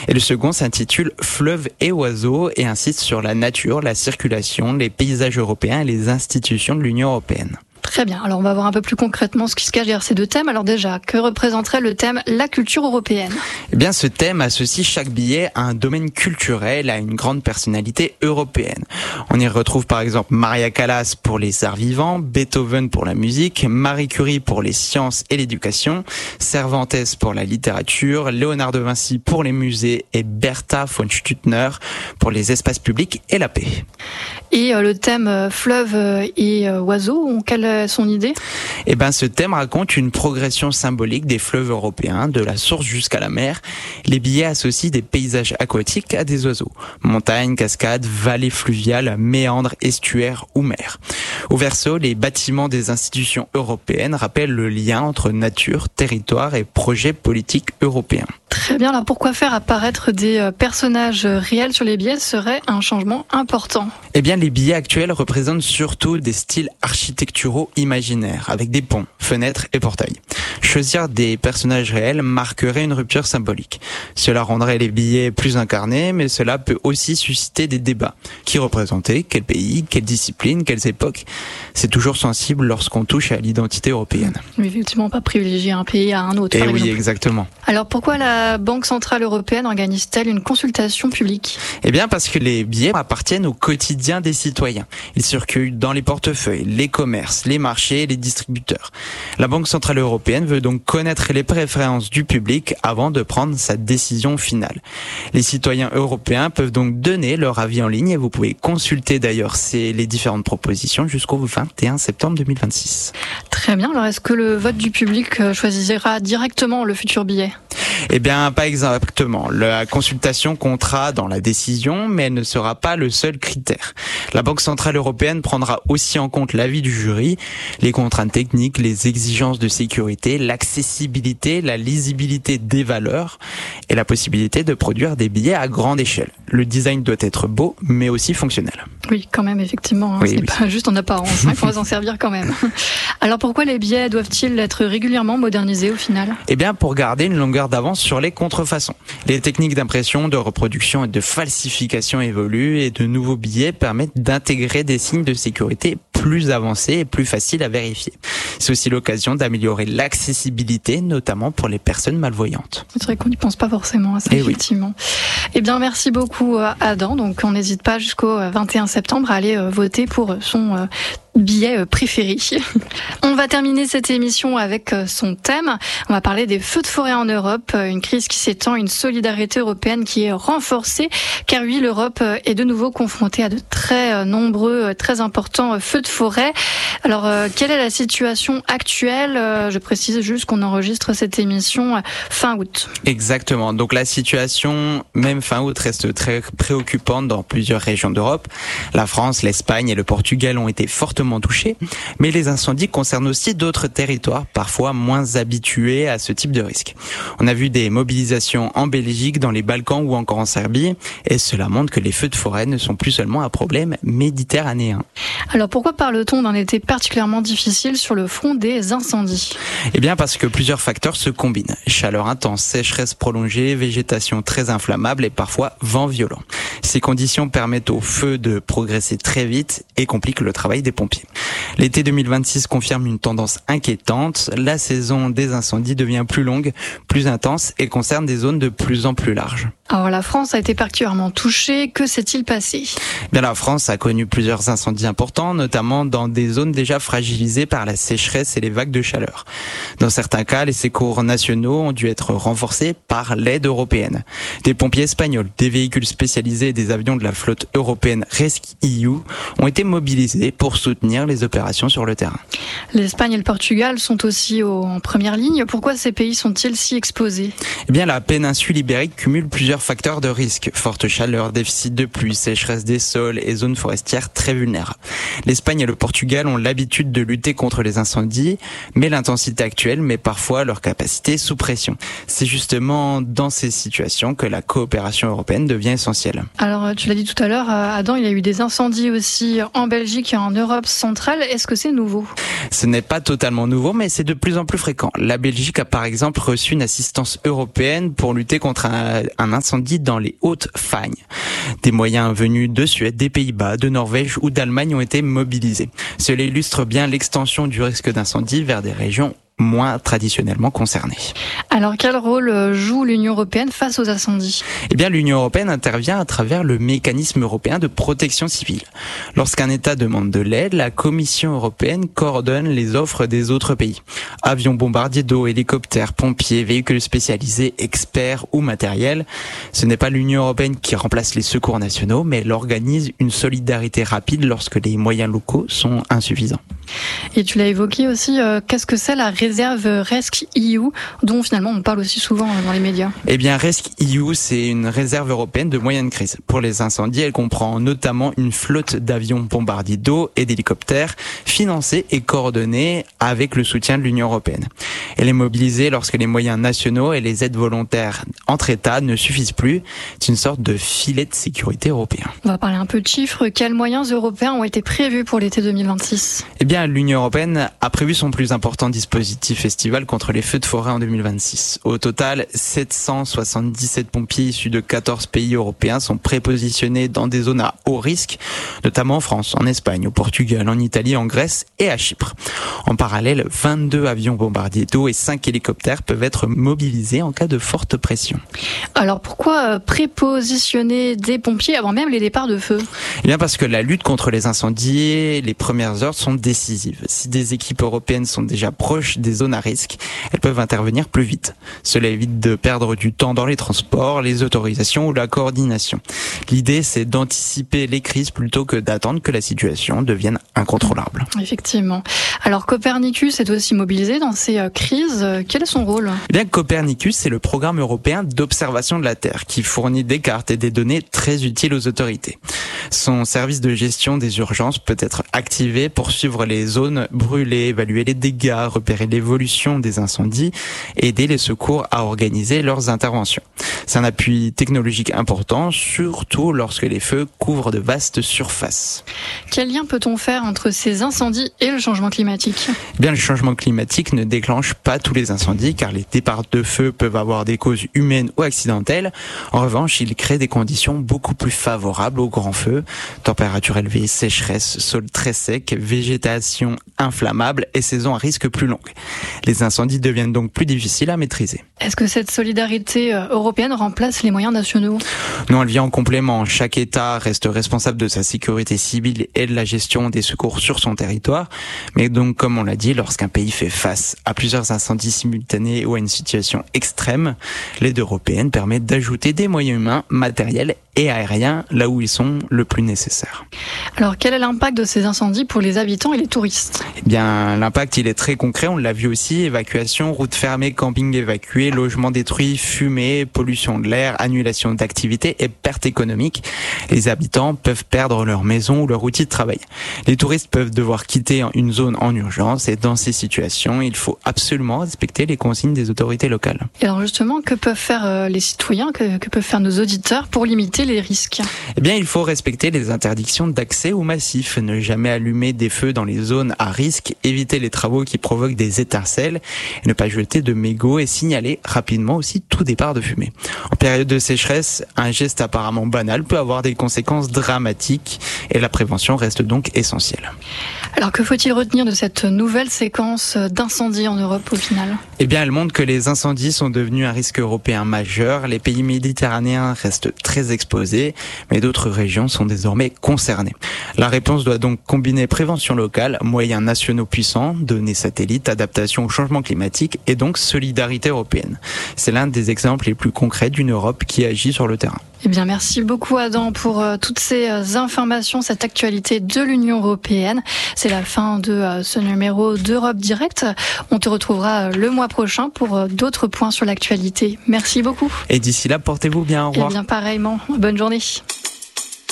Et le second s'intitule Fleuves et oiseaux et insiste sur la nature, la circulation, les paysages européens et les institutions de l'Union européenne. Très bien, alors on va voir un peu plus concrètement ce qui se cache derrière ces deux thèmes. Alors déjà, que représenterait le thème la culture européenne ? Eh bien, ce thème associe chaque billet à un domaine culturel, à une grande personnalité européenne. On y retrouve par exemple Maria Callas pour les arts vivants, Beethoven pour la musique, Marie Curie pour les sciences et l'éducation, Cervantes pour la littérature, Léonard de Vinci pour les musées et Bertha von Stuttner pour les espaces publics et la paix. Et le thème fleuve et oiseaux, quelle est son idée ? Eh ben, ce thème raconte une progression symbolique des fleuves européens, de la source jusqu'à la mer. Les billets associent des paysages aquatiques à des oiseaux. Montagnes, cascades, vallées fluviales, méandres, estuaires ou mers. Au verso, les bâtiments des institutions européennes rappellent le lien entre nature, territoire et projets politiques européens. Très bien, alors pourquoi faire apparaître des personnages réels sur les billets serait un changement important ? Eh bien, les billets actuels représentent surtout des styles architecturaux imaginaires, avec des ponts, fenêtres et portails. Choisir des personnages réels marquerait une rupture symbolique. Cela rendrait les billets plus incarnés, mais cela peut aussi susciter des débats. Qui représenter ? Quel pays ? Quelle discipline ? Quelles époques ? C'est toujours sensible lorsqu'on touche à l'identité européenne. Oui, effectivement, pas privilégier un pays à un autre, par exemple. Oui, exactement. Alors pourquoi la Banque Centrale Européenne organise-t-elle une consultation publique ? Eh bien, parce que les billets appartiennent au quotidien des citoyens. Ils circulent dans les portefeuilles, les commerces, les marchés et les distributeurs. La Banque Centrale Européenne veut donc connaître les préférences du public avant de prendre sa décision finale. Les citoyens européens peuvent donc donner leur avis en ligne et vous pouvez consulter d'ailleurs les différentes propositions jusqu'au 21 septembre 2026. Très bien, alors est-ce que le vote du public choisira directement le futur billet ? Eh bien, pas exactement. La consultation comptera dans la décision, mais elle ne sera pas le seul critère. La Banque Centrale Européenne prendra aussi en compte l'avis du jury, les contraintes techniques, les exigences de sécurité, l'accessibilité, la lisibilité des valeurs et la possibilité de produire des billets à grande échelle. Le design doit être beau, mais aussi fonctionnel. Oui, quand même, effectivement. Oui, c'est pas juste en apparence, il faut s'en servir quand même. Alors pourquoi les billets doivent-ils être régulièrement modernisés au final ? Eh bien, pour garder une longueur d'avance sur les contrefaçons. Les techniques d'impression, de reproduction et de falsification évoluent et de nouveaux billets permettent d'intégrer des signes de sécurité plus avancés et plus faciles à vérifier. C'est aussi l'occasion d'améliorer l'accessibilité, notamment pour les personnes malvoyantes. C'est vrai qu'on n'y pense pas forcément à ça, effectivement. Eh bien, merci beaucoup Adam. Donc, on n'hésite pas jusqu'au 21 septembre à aller voter pour son billet préféré. On va terminer cette émission avec son thème. On va parler des feux de forêt en Europe, une crise qui s'étend, une solidarité européenne qui est renforcée, car oui, l'Europe est de nouveau confrontée à de très nombreux, très importants feux de forêt. Alors, quelle est la situation actuelle ? Je précise juste qu'on enregistre cette émission fin août. Exactement. Donc la situation, même fin août, reste très préoccupante dans plusieurs régions d'Europe. La France, l'Espagne et le Portugal ont été fortement touchés, mais les incendies concernent aussi d'autres territoires, parfois moins habitués à ce type de risque. On a vu des mobilisations en Belgique, dans les Balkans ou encore en Serbie, et cela montre que les feux de forêt ne sont plus seulement un problème méditerranéen. Alors pourquoi parle-t-on d'un été particulièrement difficile sur le front des incendies ? Eh bien parce que plusieurs facteurs se combinent. Chaleur intense, sécheresse prolongée, végétation très inflammable et parfois vent violent. Ces conditions permettent aux feux de progresser très vite et compliquent le travail des pompiers. L'été 2026 confirme une tendance inquiétante. La saison des incendies devient plus longue, plus intense et concerne des zones de plus en plus larges. Alors la France a été particulièrement touchée. Que s'est-il passé ? Bien, la France a connu plusieurs incendies importants, notamment dans des zones déjà fragilisées par la sécheresse et les vagues de chaleur. Dans certains cas, les secours nationaux ont dû être renforcés par l'aide européenne. Des pompiers espagnols, des véhicules spécialisés et des avions de la flotte européenne RescEU ont été mobilisés pour soutenir les opérations sur le terrain. L'Espagne et le Portugal sont aussi en première ligne. Pourquoi ces pays sont-ils si exposés ? Eh bien, la péninsule ibérique cumule plusieurs facteurs de risque. Forte chaleur, déficit de pluie, sécheresse des sols et zones forestières très vulnérables. L'Espagne et le Portugal ont l'habitude de lutter contre les incendies, mais l'intensité actuelle met parfois leur capacité sous pression. C'est justement dans ces situations que la coopération européenne devient essentielle. Alors, tu l'as dit tout à l'heure, Adam, il y a eu des incendies aussi en Belgique et en Europe centrale. Est-ce que c'est nouveau ? Ce n'est pas totalement nouveau, mais c'est de plus en plus fréquent. La Belgique a par exemple reçu une assistance européenne pour lutter contre un incendie incendie dans les Hautes-Fagnes. Des moyens venus de Suède, des Pays-Bas, de Norvège ou d'Allemagne ont été mobilisés. Cela illustre bien l'extension du risque d'incendie vers des régions moins traditionnellement concernés. Alors quel rôle joue l'Union européenne face aux incendies ? Eh bien, l'Union européenne intervient à travers le mécanisme européen de protection civile. Lorsqu'un État demande de l'aide, la Commission européenne coordonne les offres des autres pays. Avions, bombardiers d'eau, hélicoptères, pompiers, véhicules spécialisés, experts ou matériels. Ce n'est pas l'Union européenne qui remplace les secours nationaux, mais elle organise une solidarité rapide lorsque les moyens locaux sont insuffisants. Et tu l'as évoqué aussi, qu'est-ce que c'est la réserve RescEU, dont finalement on parle aussi souvent dans les médias ? Eh bien, RescEU, c'est une réserve européenne de moyens de crise. Pour les incendies, elle comprend notamment une flotte d'avions bombardiers d'eau et d'hélicoptères financés et coordonnés avec le soutien de l'Union européenne. Elle est mobilisée lorsque les moyens nationaux et les aides volontaires entre États ne suffisent plus. C'est une sorte de filet de sécurité européen. On va parler un peu de chiffres. Quels moyens européens ont été prévus pour l'été 2026 ? Eh bien, l'Union européenne a prévu son plus important dispositif estival contre les feux de forêt en 2026. Au total, 777 pompiers issus de 14 pays européens sont prépositionnés dans des zones à haut risque, notamment en France, en Espagne, au Portugal, en Italie, en Grèce et à Chypre. En parallèle, 22 avions bombardiers d'eau et 5 hélicoptères peuvent être mobilisés en cas de forte pression. Alors pourquoi prépositionner des pompiers avant même les départs de feu ? Eh bien parce que la lutte contre les incendies, les premières heures sont décisives. Si des équipes européennes sont déjà proches des zones à risque, elles peuvent intervenir plus vite. Cela évite de perdre du temps dans les transports, les autorisations ou la coordination. L'idée, c'est d'anticiper les crises plutôt que d'attendre que la situation devienne incontrôlable. Effectivement. Alors Copernicus est aussi mobilisé dans ces crises. Quel est son rôle ? Eh bien, Copernicus, c'est le programme européen d'observation de la Terre qui fournit des cartes et des données très utiles aux autorités. Son service de gestion des urgences peut être activé pour suivre les zones brûlées, évaluer les dégâts, repérer l'évolution des incendies et aider les secours à organiser leurs interventions. C'est un appui technologique important, surtout lorsque les feux couvrent de vastes surfaces. Quel lien peut-on faire entre ces incendies et le changement climatique ? Eh bien, le changement climatique ne déclenche pas tous les incendies car les départs de feu peuvent avoir des causes humaines ou accidentelles. En revanche, il crée des conditions beaucoup plus favorables aux grands feux. Température élevée, sécheresse, sol très sec, végétation inflammable et saison à risque plus longue. Les incendies deviennent donc plus difficiles à maîtriser. Est-ce que cette solidarité européenne remplace les moyens nationaux ? Non, elle vient en complément. Chaque État reste responsable de sa sécurité civile et de la gestion des secours sur son territoire. Mais donc, comme on l'a dit, lorsqu'un pays fait face à plusieurs incendies simultanés ou à une situation extrême, l'aide européenne permet d'ajouter des moyens humains, matériels et aériens là où ils sont le plus nécessaires. Alors, quel est l'impact de ces incendies pour les habitants et les touristes ? Eh bien, l'impact, il est très concret. On l'a vu aussi. Évacuation, routes fermées, camping évacué, logements détruits, fumée, pollution de l'air, annulation d'activités et pertes économiques. Les habitants peuvent perdre leur maison ou leur outil de travail. Les touristes peuvent devoir quitter une zone en urgence et dans ces situations, il faut absolument respecter les consignes des autorités locales. Et alors justement, que peuvent faire les citoyens, que peuvent faire nos auditeurs pour limiter les risques ? Eh bien, il faut respecter les interdictions d'accès aux massifs, ne jamais allumer des feux dans les zones à risque, éviter les travaux qui provoquent des étincelles, ne pas jeter de mégots et signaler rapidement aussi tout départ de fumée. En période de sécheresse, un geste apparemment banal peut avoir des conséquences dramatiques et la prévention reste donc essentielle. Alors que faut-il retenir de cette nouvelle séquence d'incendies en Europe au final ? Eh bien, elle montre que les incendies sont devenus un risque européen majeur. Les pays méditerranéens restent très exposés, mais d'autres régions sont désormais concernées. La réponse doit donc combiner prévention locale, moyens nationaux puissants, données satellites, adaptation au changement climatique et donc solidarité européenne. C'est l'un des exemples les plus concrets d'une Europe qui agit sur le terrain. Eh bien, merci beaucoup Adam pour toutes ces informations, cette actualité de l'Union européenne. C'est la fin de ce numéro d'Europe Direct. On te retrouvera le mois prochain pour d'autres points sur l'actualité. Merci beaucoup. Et d'ici là, portez-vous bien. Au revoir. Eh bien, pareillement. Bonne journée.